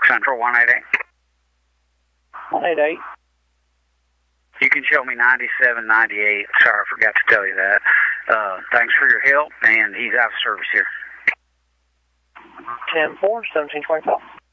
Central 188. 188. You can show me 97, 98. Sorry, I forgot to tell you that. Thanks for your help, and he's out of service here. 10-4, 1725.